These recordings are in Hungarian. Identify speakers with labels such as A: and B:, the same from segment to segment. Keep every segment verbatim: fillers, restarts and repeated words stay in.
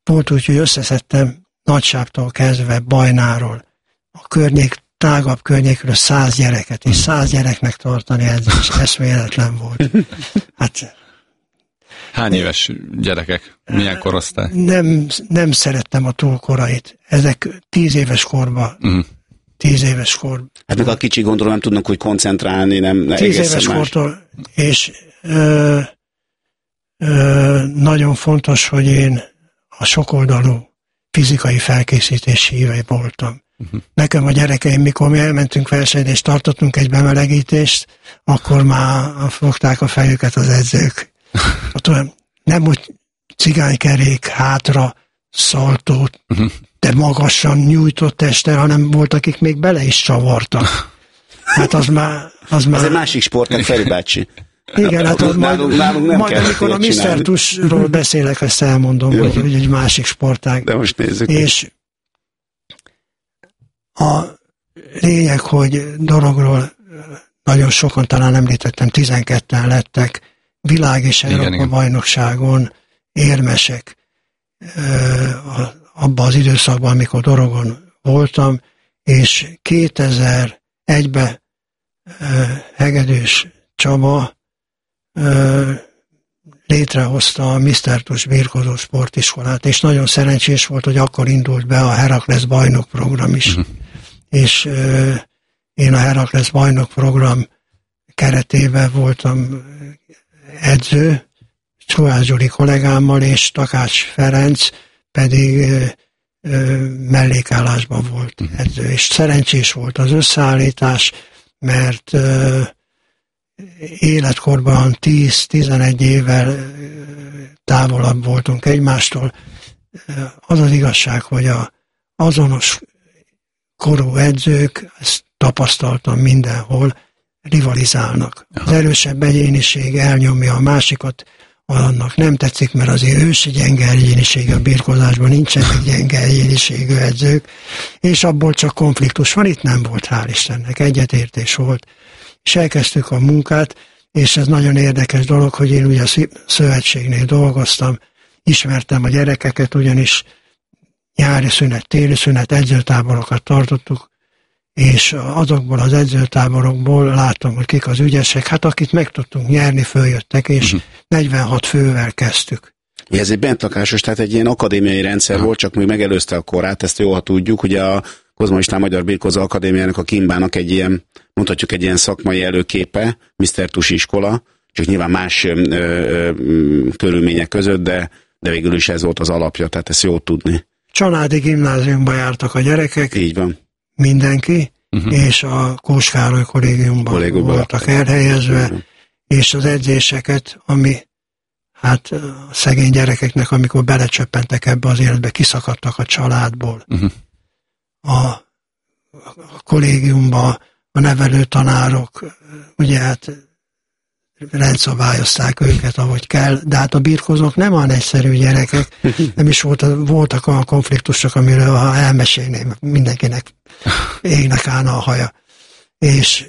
A: volt úgy, hogy összeszedtem Nagysáptól kezdve Bajnáról, a környék, tágabb környékről száz gyereket, és száz gyereknek tartani edzés, eszméletlen volt. Hát,
B: hány éves gyerekek? Milyen korosztály?
A: Nem, nem szerettem a túlkorait. Ezek tíz éves korban. Uh-huh. Tíz éves kor.
C: Hát meg a kicsi gondolom nem tudnak úgy koncentrálni, nem
A: Tíz éves más. Kortól, és ö, ö, nagyon fontos, hogy én a sokoldalú fizikai felkészítés híve voltam. Uh-huh. Nekem a gyerekeim, mikor mi elmentünk versenyre, és tartottunk egy bemelegítést, akkor már fogták a fejüket az edzők. Nem úgy cigánykerék, hátra, szaltót, uh-huh. de magasan nyújtott testel, hanem volt, akik még bele is csavartak. Hát az már... Az már...
C: Ez egy másik sportnak, Feri bácsi.
A: Igen, hát
C: nálunk,
A: majd,
C: nálunk nem
A: majd amikor a miszter Tussról beszélek, ezt elmondom, hogy, hogy egy másik sportág.
C: De most nézzük.
A: És a lényeg, hogy dologról nagyon sokan talán említettem, tizenketten lettek világ és Európa bajnokságon érmesek abban az időszakban, amikor dorogon voltam, és kétezer-egyben Hegedűs Csaba létrehozta a miszter Tuss birkózó sportiskolát, és nagyon szerencsés volt, hogy akkor indult be a Heraklesz bajnok program is. Uh-huh. És uh, én a Heraklesz bajnok program keretében voltam edző, Csuhász Gyuri kollégámmal, és Takács Ferenc pedig uh, uh, mellékállásban volt uh-huh. edző. És szerencsés volt az összeállítás, mert uh, életkorban tíz-tizenegy évvel távolabb voltunk egymástól. Az az igazság, hogy a azonos korú edzők, ezt tapasztaltam mindenhol, rivalizálnak. Az erősebb egyéniség elnyomja a másikat, annak nem tetszik, mert azért ősi gyenge egyéniség a birkózásban, nincsenek gyenge egyéniségű edzők, és abból csak konfliktus van, itt nem volt, hál' Istennek, egyetértés volt. És elkezdtük a munkát, és ez nagyon érdekes dolog, hogy én ugye a szövetségnél dolgoztam, ismertem a gyerekeket, ugyanis nyári szünet, téli szünet, edzőtáborokat tartottuk, és azokból az edzőtáborokból láttam, hogy kik az ügyesek, hát akit meg tudtunk nyerni, följöttek, és uh-huh. negyvenhat fővel kezdtük.
C: Ez egy bentlakásos, tehát egy ilyen akadémiai rendszer uh-huh. volt, csak még megelőzte a korát, ezt jó, ha tudjuk, ugye a Kozma István Magyar Birkózó Akadémiának, a Kimbának egy ilyen, mondhatjuk egy ilyen szakmai előképe, miszter Tuss iskola, csak nyilván más ö, ö, körülmények között, de, de végül is ez volt az alapja, tehát ezt jó tudni.
A: Családi gimnáziumba jártak a gyerekek.
C: Így van.
A: Mindenki, uh-huh. és a Kós Károly kollégiumban Kollégiumban voltak elhelyezve, uh-huh. és az edzéseket, ami hát a szegény gyerekeknek, amikor belecsöppentek ebbe az életbe, kiszakadtak a családból. Uh-huh. A, a kollégiumban a nevelő tanárok, ugye hát rendszabályozták őket, ahogy kell, de hát a birkózók nem olyan egyszerű gyerekek, nem is volt, voltak olyan konfliktusok, amiről ha elmesélném, mindenkinek égnek állna a haja. És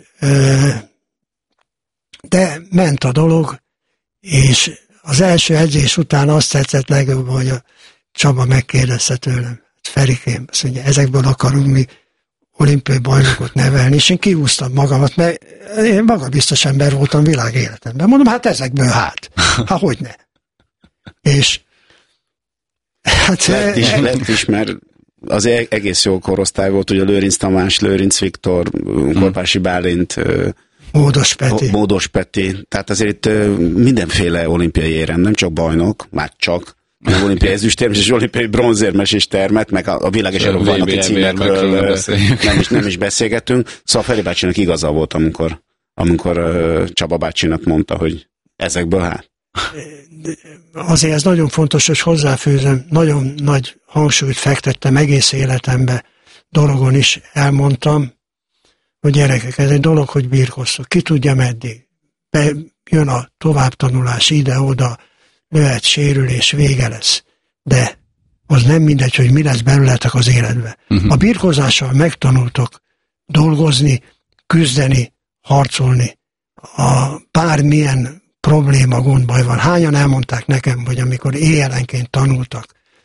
A: de ment a dolog, és az első edzés után azt tetszett legjobb, hogy a Csaba megkérdezte tőlem, Ferikém, azt mondja, ezekből akarunk mi olimpiai bajnokot nevelni, és én kihúztam magamat, mert én magabiztos ember voltam világ életemben. Mondom, hát ezekből hát. Hát hogyne. És
C: hát... Lett is, lett is, mert az egész jó korosztály volt, ugye Lőrinc Tamás, Lőrinc Viktor, Korpási Bálint,
A: Módos Peti.
C: Módos Peti. Tehát azért mindenféle olimpiai érem, nem csak bajnok, már csak, az olimpiai ezüstérmes és olimpiai bronzérmes is termet, meg a világ és Európa bajnoki címekről nem is, nem is beszélgetünk. Szóval Feri bácsinak igaza volt, amikor, amikor uh, Csaba bácsinak mondta, hogy ezekből hát.
A: Azért ez nagyon fontos, hogy hozzáfűzöm, nagyon nagy hangsúlyt fektettem egész életembe, dologon is elmondtam, hogy gyerekek, ez egy dolog, hogy birkoztok, ki tudja meddig. Be, jön a továbbtanulás ide-oda, lehet sérülés, vége lesz. De az nem mindegy, hogy mi lesz belőletek az életbe. Uh-huh. A birkózással megtanultok dolgozni, küzdeni, harcolni. A bármilyen probléma, gondbaj van. Hányan elmondták nekem, hogy amikor éjjelenként tanultak,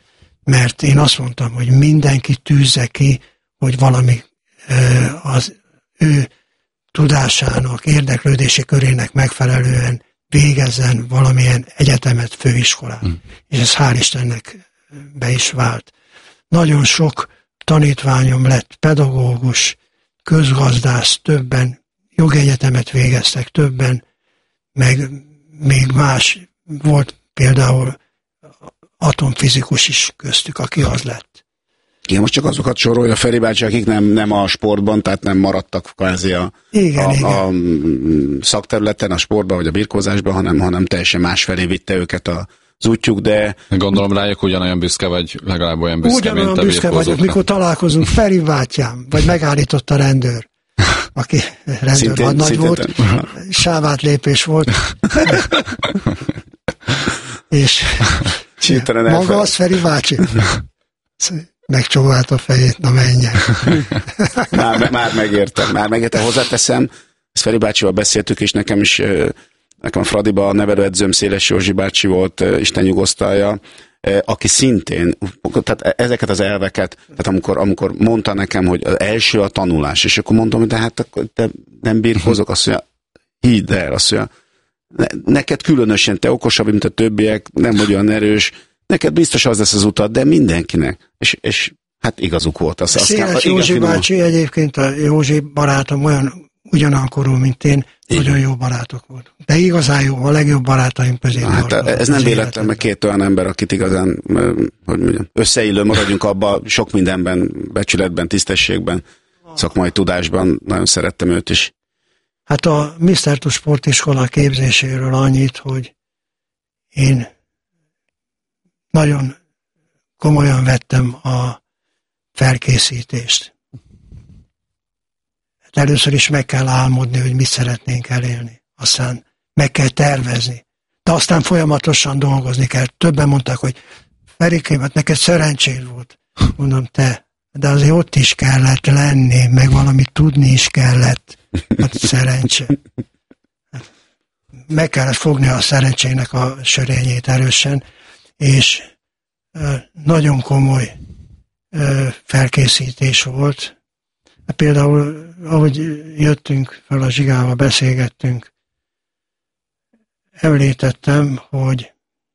A: mert én azt mondtam, hogy mindenki tűzze ki, hogy valami az ő tudásának, érdeklődési körének megfelelően végezzen valamilyen egyetemet, főiskolát. Mm. És ez hál' Istennek be is vált. Nagyon sok tanítványom lett, pedagógus, közgazdász, többen jogegyetemet végeztek, többen, meg még más volt, például atomfizikus is köztük, aki az lett.
C: Igen, most csak azokat sorolja Feri bácsi, akik nem, nem a sportban, tehát nem maradtak kvázi a,
A: igen,
C: a,
A: igen.
C: a szakterületen, a sportban vagy a birkózásban, hanem, hanem teljesen másfelé vitte őket a az útjuk, de...
B: Gondolom rájuk ugyanolyan büszke vagy, legalább olyan büszke,
A: ugyanolyan
B: mint a
A: büszke vagyok, mikor találkozunk, Feri bátyám, vagy megállított a rendőr, aki rendőr hadnagy volt, sávátlépés volt, és maga az Feri bácsi. Megcsóvált a fejét, na menjen.
C: már, már megértem, már megértem, hozzáteszem, ezt Feri bácsival beszéltük, és nekem is, nekem a Fradiba a nevelőedzőm Széles Józsi bácsi volt, Isten nyugosztalja, aki szintén, tehát ezeket az elveket, tehát amikor, amikor mondta nekem, hogy az első a tanulás, és akkor mondom, hogy de hát akkor te nem birkózok, azt mondja, hidd el, azt mondja, neked különösen, te okosabb, mint a többiek, nem vagy olyan erős, neked biztos az lesz az utat, de mindenkinek. És, és hát igazuk volt. Az,
A: Széles Józsi igaz, bácsi, egyébként a Józsi barátom olyan ugyanankorú, mint én, igen. Nagyon jó barátok volt. De igazán jó, a legjobb barátaim közé.
C: Na, hát ez nem véletlen, mert két olyan ember, akit igazán, hogy mondjam, összeillő, maradjunk abba, sok mindenben, becsületben, tisztességben, szakmai tudásban, nagyon szerettem őt is.
A: Hát a miszter Sportiskola képzéséről annyit, hogy én nagyon komolyan vettem a felkészítést. Hát először is meg kell álmodni, hogy mit szeretnénk elérni. Aztán meg kell tervezni. De aztán folyamatosan dolgozni kell. Többen mondták, hogy Ferikém, hát neked szerencséd volt. Mondom, te, de azért ott is kellett lenni, meg valamit tudni is kellett. Hát szerencse. Meg kellett fogni a szerencsének a sörényét erősen, és nagyon komoly felkészítés volt. Például, ahogy jöttünk fel a Zsigával, beszélgettünk, említettem, hogy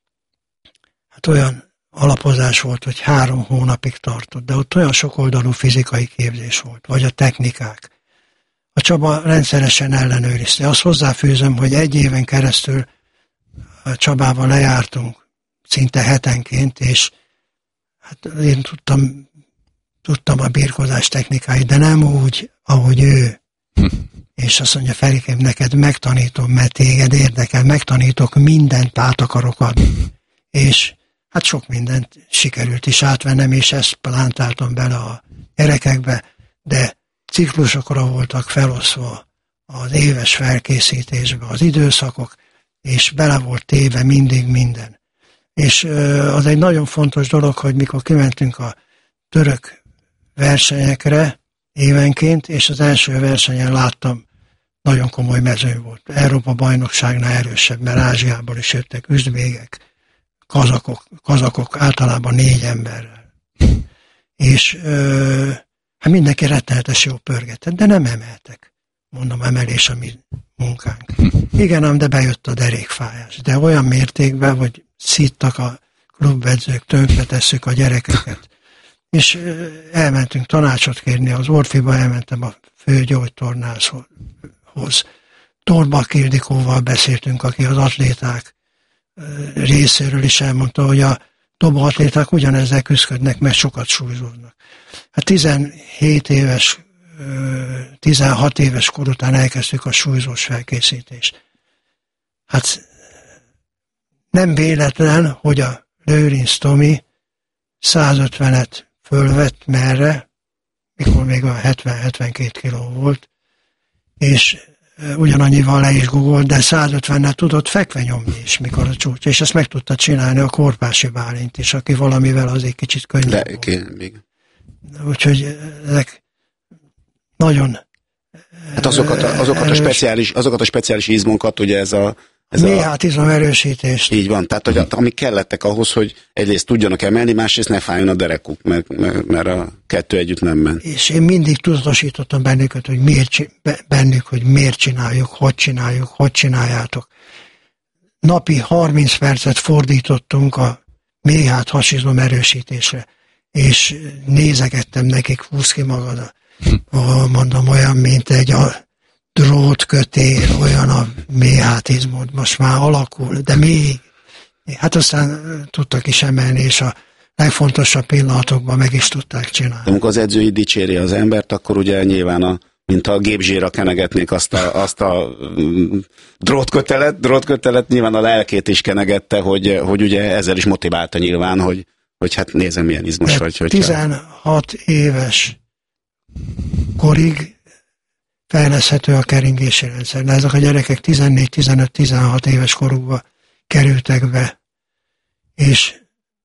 A: hát olyan alapozás volt, hogy három hónapig tartott, de ott olyan sokoldalú fizikai képzés volt, vagy a technikák. A Csaba rendszeresen ellenőrizte. Azt hozzáfűzöm, hogy egy éven keresztül a Csabával lejártunk, szinte hetenként, és hát én tudtam, tudtam a birkózás technikáit, de nem úgy, ahogy ő. És azt mondja, Ferikém, neked megtanítom, mert téged érdekel, megtanítok, mindent át akarok adni. És hát sok mindent sikerült is átvennem, és ezt plántáltam bele a gyerekekbe, de ciklusokra voltak feloszva az éves felkészítésbe az időszakok, és bele volt téve mindig minden. És az egy nagyon fontos dolog, hogy mikor kimentünk a török versenyekre évenként, és az első versenyen láttam, nagyon komoly mező volt. Európa bajnokságnál erősebb, mert Ázsiából is jöttek üzbégek, kazakok, kazakok általában négy emberrel. És hát mindenki rettenetes jó pörgetett, de nem emeltek. Mondom, emelés a mi munkánk. Igen, ám, de bejött a derékfájás. De olyan mértékben, hogy szittak a klubedzők, tönkretesszük a gyerekeket. És elmentünk tanácsot kérni, az Orfiba elmentem a főgyógytornászhoz. Torbak Ildikóval beszéltünk, aki az atléták részéről is elmondta, hogy a dobo atléták ugyanezzel küzdködnek, mert sokat súlyzódnak. Hát tizenhét éves, tizenhat éves kor után elkezdtük a súlyzós felkészítést. Hát nem véletlen, hogy a Lőrinc Tomi százötvenet fölvett merre, mikor még a hetven-hetvenkét kiló volt, és ugyanannyival le is gugolt, de százötvennel tudott fekve nyomni is, mikor a csúcs, és ezt meg tudta csinálni a Korpási Bálint is, aki valamivel azért kicsit könnyebb volt. Még. Úgyhogy ezek nagyon...
C: Hát azokat a, azokat a, speciális, azokat a speciális izmokat, ugye ez a,
A: méhátizom erősítést.
C: Így van, tehát hogy amik kellettek ahhoz, hogy egyrészt tudjanak emelni, másrészt ne fájjon a derekuk, mert, mert, mert a kettő együtt nem ment.
A: És én mindig tudatosítottam bennüket, hogy miért, bennük, hogy miért csináljuk, hogy csináljuk, hogy csináljátok. Napi harminc percet fordítottunk a méhát hasizom erősítésre, és nézegettem nekik, húz ki magad, mondom, olyan, mint egy a drótkötél, olyan a méhátizmod, most már alakul, de még, hát aztán tudtak is emelni, és a legfontosabb pillanatokban meg is tudták csinálni.
C: Amikor az edző így dicséri az embert, akkor ugye nyilván a mint a gépzsíra kenegetnék azt a, azt a drótkötelet, drótkötelet, nyilván a lelkét is kenegette, hogy, hogy ugye ezzel is motiválta nyilván, hogy, hogy hát nézem milyen izmos vagy. Hogyha...
A: tizenhat éves korig fejleszthető a keringési rendszer, de ezek a gyerekek tizennégy, tizenöt, tizenhat éves korukba kerültek be, és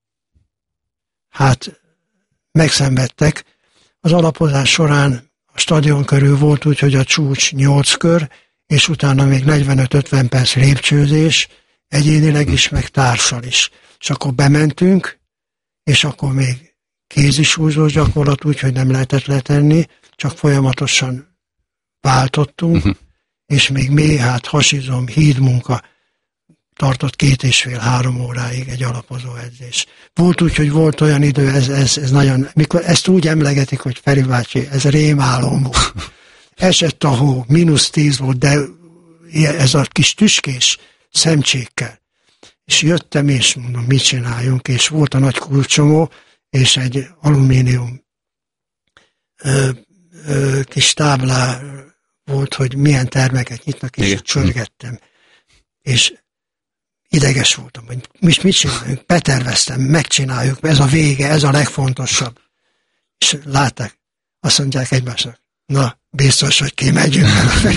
A: hát megszenvedtek. Az alapozás során a stadion körül volt úgy, hogy a csúcs nyolc kör, és utána még negyvenöt-ötven perc lépcsőzés, egyénileg is, meg társal is. És akkor bementünk, és akkor még kézisúzós gyakorlat, úgy, hogy nem lehetett letenni, csak folyamatosan váltottunk, uh-huh. és még méhát, hasizom, hídmunka tartott két és fél, három óráig egy alapozó edzés. Volt úgy, hogy volt olyan idő, ez, ez, ez nagyon, mikor ezt úgy emlegetik, hogy Feri bácsi, ez rémálom volt. Esett a hó, mínusz tíz volt, de ez a kis tüskés szemcsékkel. És jöttem, és mondom, mit csináljunk, és volt a nagy kulcsomó, és egy alumínium ö, ö, kis táblá volt, hogy milyen termeket nyitnak, és csörgettem. És ideges voltam, hogy mit, mit csináljunk, beterveztem, megcsináljuk, ez a vége, ez a legfontosabb. És látták, azt mondják egymásnak, na, biztos, hogy kimegyünk.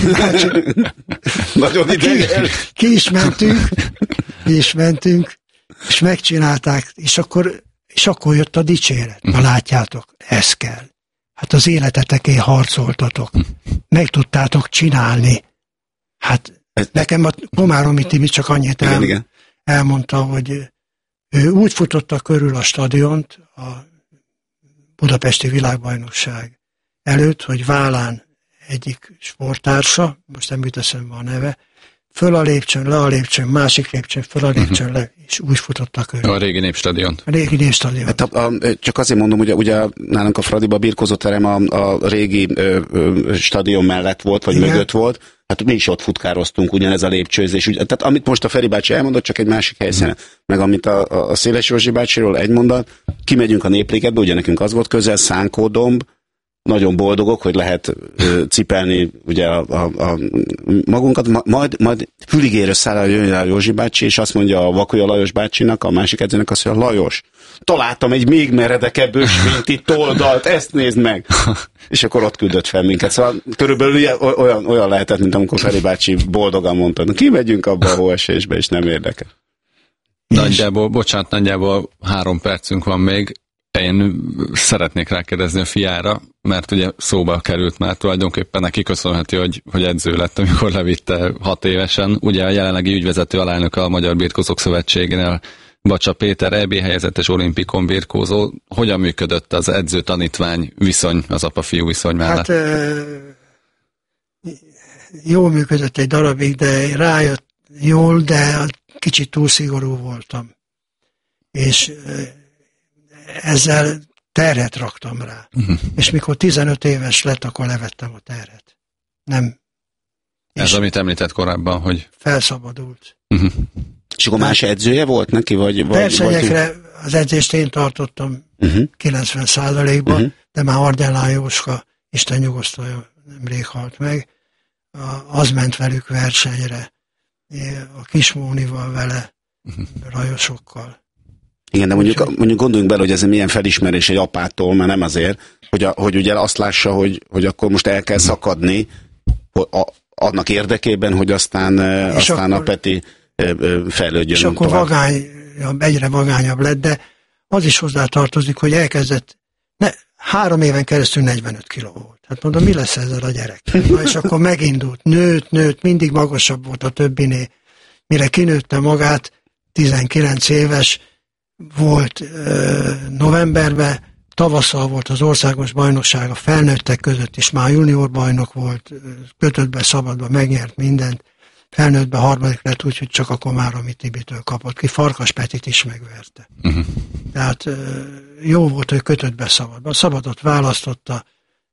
C: Nagyon ideges.
A: Ki, ki is mentünk, ki is mentünk, és megcsinálták, és akkor, és akkor jött a dicséret. Na látjátok, ez kell. Hát az életetekért harcoltatok. Meg tudtátok csinálni. Hát nekem a Komáromi Tibi csak annyit el, igen, elmondta, hogy ő úgy futotta körül a stadiont a budapesti világbajnokság előtt, hogy vállán egyik sporttársa, most nem jut eszembe a neve, föl a lépcsőn, le a lépcsőn, másik lépcsőn, föl a lépcsőn, le, és úgy futotta körül.
B: A régi Népstadion.
A: A régi Népstadion.
C: Hát a, a, csak azért mondom, hogy ugye nálunk a Fradiba birkózóterem a, a régi ö, ö, stadion mellett volt, vagy igen, mögött volt. Hát mi is ott futkároztunk, ugyanez a lépcsőzés. Ugye, tehát amit most a Feri bácsi elmondott, csak egy másik helyszínen. Mm. Meg amit a, a, a Széles Józsi bácsiról egy mondat, kimegyünk a Népligetbe, ugye nekünk az volt közel, Szánkódomb, nagyon boldogok, hogy lehet ö, cipelni ugye a, a, a magunkat, Ma, majd, majd füligérő szállal jön a Józsi bácsi, és azt mondja a Vakulya Lajos bácsinak, a másik edzőnek azt mondja, Lajos, találtam egy még meredekebb ösvényti toldalt, ezt nézd meg! És akkor ott küldött fel minket. Szóval körülbelül olyan, olyan lehetett, mint amikor Feri bácsi boldogan mondta, na kimegyünk abba a hóesésbe, és nem érdekel.
B: Nagyjából, bocsánat, nagyjából három percünk van még. Én szeretnék rákérdezni a fiára, mert ugye szóba került már tulajdonképpen neki köszönheti, hogy, hogy edző lett, amikor levitte hat évesen. Ugye a jelenlegi ügyvezető alelnöke a Magyar Birkózók Szövetségénél, Bacsa Péter, é bé helyezettes olimpikon birkózó. Hogyan működött az edző-tanítvány viszony, az apa-fiú viszony mellett?
A: Hát jól működött egy darabig, de rájött jól, de kicsit túl szigorú voltam. És ezzel terhet raktam rá. Uh-huh. És mikor tizenöt éves lett, akkor levettem a terhet. Nem.
B: Ez, és amit említett korábban, hogy...
A: Felszabadult.
B: Uh-huh.
C: És akkor más edzője volt neki? Vagy, vagy,
A: versenyekre
C: vagy...
A: az edzést én tartottam uh-huh. kilencven százalékban, uh-huh. de már Argyán Jóska, Isten nyugosztalja, nemrég halt meg, az ment velük versenyre. A Kismónival vele, uh-huh. Rajosokkal.
C: Igen, de mondjuk, mondjuk gondoljunk bele, hogy ez milyen felismerés egy apától, mert nem azért, hogy, a, hogy ugye azt lássa, hogy, hogy akkor most el kell szakadni a, annak érdekében, hogy aztán, aztán akkor, a Peti fejlődjön.
A: És akkor vagányabb, egyre vagányabb lett, de az is hozzátartozik, hogy elkezdett, ne, három éven keresztül negyvenöt kiló volt. Hát mondom, mi lesz ezzel a gyerek? Na, és akkor megindult, nőtt, nőtt, mindig magasabb volt a többinél. mire kinőtte magát, tizenkilenc éves volt novemberben, tavasszal volt az országos bajnokság a felnőttek között, és már junior bajnok volt, kötöttbe, szabadba, megnyert mindent, felnőttbe harmadik lett, úgyhogy csak a Komáromi Tibitől kapott ki, Farkas Petit is megverte. Uh-huh. Tehát jó volt, hogy kötöttbe, szabadba. A szabadot választotta,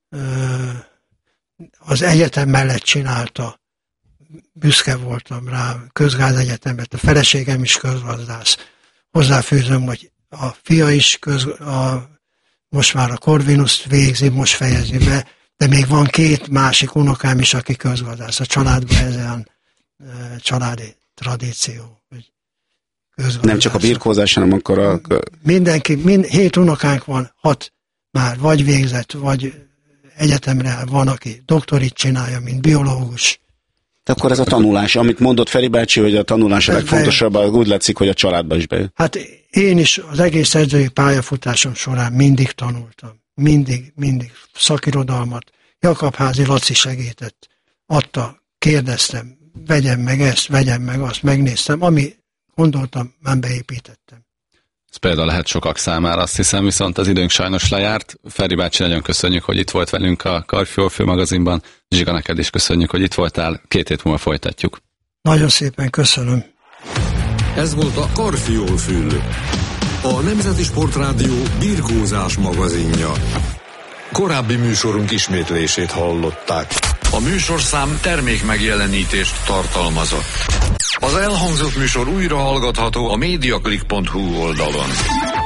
A: az egyetem mellett csinálta, büszke voltam rá, közgázegyetemben, a feleségem is közgazdász. Hozzáfűzöm, hogy a fia is köz, a, most már a Corvinuszt végzi, most fejezi be, de még van két másik unokám is, aki közgazdász. A családban ez olyan e, családi tradíció.
C: Nem csak a birkózás, hanem akkor a...
A: Mindenki, mind, hét unokánk van, hat már vagy végzett, vagy egyetemre van, aki doktorit csinálja, mint biológus.
C: De akkor ez a tanulás, amit mondott Feri bácsi, hogy a tanulás a legfontosabb, úgy látszik, hogy a családba is bejön.
A: Hát én is az egész edzői pályafutásom során mindig tanultam. Mindig, mindig szakirodalmat. Jakabházi Laci segített, adta, kérdeztem, vegyem meg ezt, vegyem meg azt, megnéztem, ami gondoltam, már beépítettem.
B: Ez például lehet sokak számára, azt hiszem, viszont az időnk sajnos lejárt. Feri bácsi, nagyon köszönjük, hogy itt volt velünk a Karfiol magazinban. Zsiga, neked is köszönjük, hogy itt voltál. Két hét múlva folytatjuk.
A: Nagyon szépen köszönöm.
D: Ez volt a Karfiol, a Nemzeti Sportrádió birkózás magazinja. Korábbi műsorunk ismétlését hallották. A műsorszám termék megjelenítést tartalmazott. Az elhangzott műsor újra hallgatható a mediaclick pont hu oldalon.